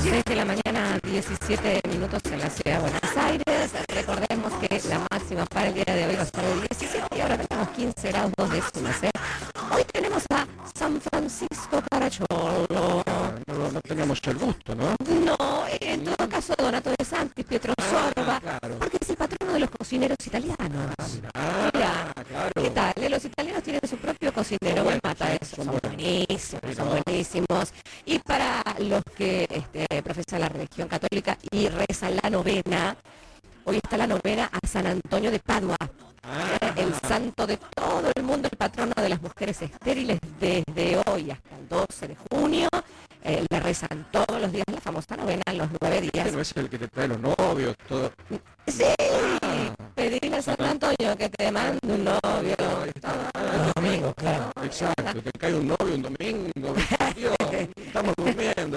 6 de la mañana, 17 minutos en la ciudad de Buenos Aires. Recordemos que la máxima para el día de hoy va a estar de 17 y ahora tenemos 15 grados 2 décimas. Hoy tenemos a San Francisco Caracciolo. No teníamos el gusto, ¿no? No, en todo caso Donato de Santis, Pietro Sorba, claro. porque es el patrono de los cocineros italianos. Mira, claro. ¿qué tal? Los italianos tienen su propio cocinero, me mata eso. Son buenísimos, son buenísimos. Y para los que profesan la religión católica y rezan la novena, hoy está la novena a San Antonio de Padua. El santo de todo el mundo, el patrono de las mujeres estériles desde hoy hasta el 12 de junio. Le rezan todos los días la famosa novena, los 9 días. ¿Este no es el que te trae los novios, todo? Sí, pedirle a San Antonio que te mande un novio. El domingo, claro. Exacto, te cae un novio un domingo. Dios, estamos durmiendo.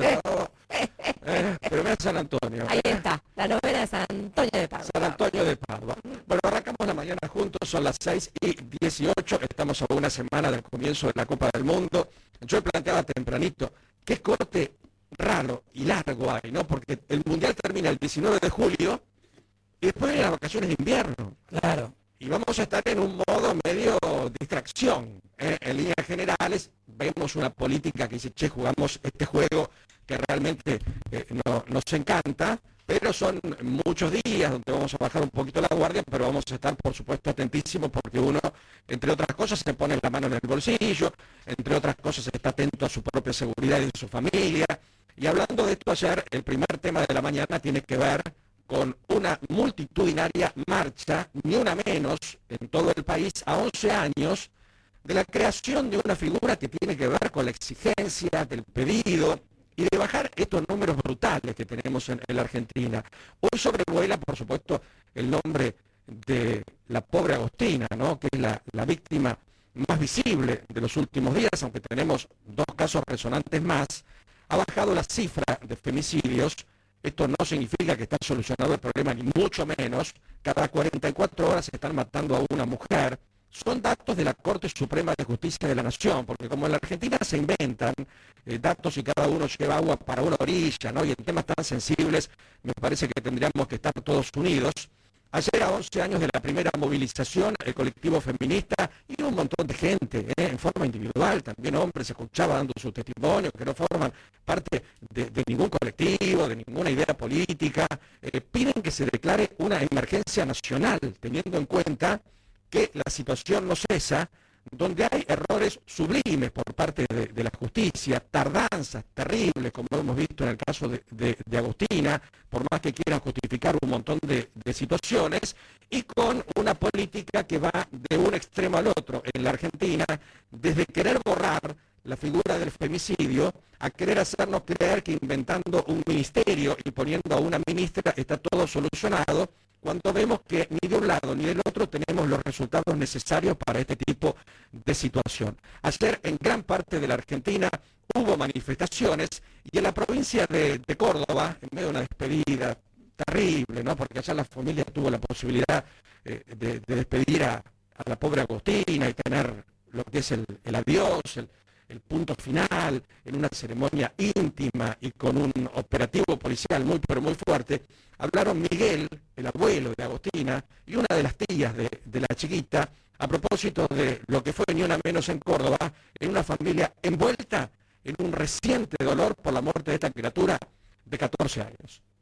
Pero ve a San Antonio. Ahí está, la novena de San Antonio de Padua. San Antonio de Padua. Bueno, arrancamos la mañana juntos, son las 6:18, estamos a una semana del comienzo de la Copa del Mundo. Yo planteaba tempranito, qué corte raro y largo hay, ¿no? Porque el Mundial termina el 19 de julio y después vienen las vacaciones de invierno. Claro. Y vamos a estar en un modo medio distracción. En líneas generales, vemos una política que dice, che, jugamos este juego que realmente nos encanta, pero son muchos días donde vamos a bajar un poquito la guardia, pero vamos a estar, por supuesto, atentísimos porque uno, entre otras cosas, se pone la mano en el bolsillo, entre otras cosas, está atento a su propia seguridad y de su familia. Y hablando de esto ayer, el primer tema de la mañana tiene que ver con una multitudinaria marcha, ni una menos, en todo el país, a 11 años, de la creación de una figura que tiene que ver con la exigencia del pedido y de bajar estos números brutales que tenemos en la Argentina. Hoy sobrevuela, por supuesto, el nombre de la pobre Agostina, ¿no? Que es la víctima más visible de los últimos días, aunque tenemos 2 casos resonantes más. Ha bajado la cifra de femicidios. Esto no significa que está solucionado el problema, ni mucho menos. Cada 44 horas se están matando a una mujer. Son datos de la Corte Suprema de Justicia de la Nación, porque como en la Argentina se inventan datos y cada uno lleva agua para una orilla, ¿no? Y en temas tan sensibles me parece que tendríamos que estar todos unidos. Ayer, a 11 años de la primera movilización, el colectivo feminista y un montón de gente, en forma individual, también hombres, se escuchaba dando su testimonio, que no forman parte de ningún colectivo, de ninguna idea política, piden que se declare una emergencia nacional, teniendo en cuenta que la situación no cesa, donde hay errores sublimes por parte de la justicia, tardanzas terribles, como hemos visto en el caso de Agostina, por más que quieran justificar un montón de situaciones, y con una política que va de un extremo al otro en la Argentina, desde querer borrar la figura del femicidio a querer hacernos creer que inventando un ministerio y poniendo a una ministra está todo solucionado, cuando vemos que ni de un lado ni del otro tenemos los resultados necesarios para este tipo de situación. Ayer en gran parte de la Argentina hubo manifestaciones y en la provincia de Córdoba, en medio de una despedida terrible, ¿no? Porque allá la familia tuvo la posibilidad de despedir a la pobre Agostina y tener lo que es el adiós, el punto final, en una ceremonia íntima y con un operativo policial muy pero muy fuerte. Hablaron Miguel, el abuelo de Agostina, y una de las tías de la chiquita, a propósito de lo que fue ni una menos en Córdoba, en una familia envuelta en un reciente dolor por la muerte de esta criatura de 14 años.